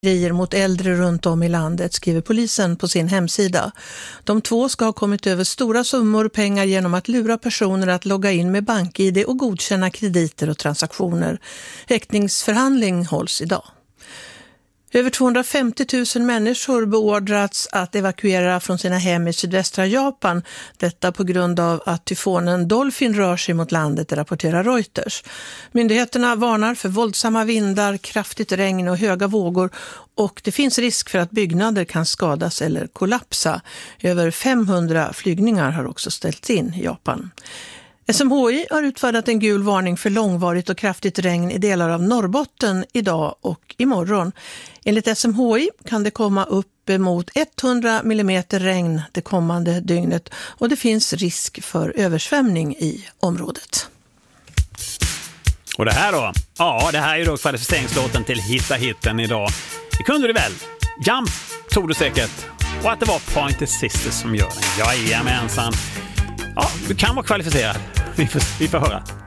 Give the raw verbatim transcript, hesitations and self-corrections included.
mot äldre runt om i landet, skriver polisen på sin hemsida. De två ska ha kommit över stora summor pengar genom att lura personer att logga in med bank-I D och godkänna krediter och transaktioner. Häktningsförhandling hålls idag. Över tvåhundrafemtio tusen människor beordrats att evakuera från sina hem i sydvästra Japan. Detta på grund av att tyfonen Dolphin rör sig mot landet, rapporterar Reuters. Myndigheterna varnar för våldsamma vindar, kraftigt regn och höga vågor, och det finns risk för att byggnader kan skadas eller kollapsa. Över femhundra flygningar har också ställts in i Japan. S M H I har utfärdat en gul varning för långvarigt och kraftigt regn i delar av Norrbotten idag och imorgon. Enligt S M H I kan det komma upp mot hundra millimeter regn det kommande dygnet, och det finns risk för översvämning i området. Och det här då? Ja, det här är då kvalificeringslåten till Hitta hitten idag. Det kunde du väl? Jump tog du säkert. Och att det var Pointer Sisters som gör den. Jajamensan. Ja, du kan vara kvalificerad. Vi får, vi får höra.